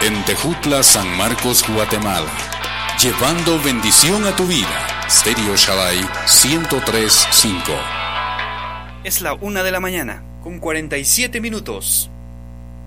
En Tejutla, San Marcos, Guatemala. Llevando bendición a tu vida. Stereo Shaddai 103.5. Es la 1 de la mañana, con 47 minutos.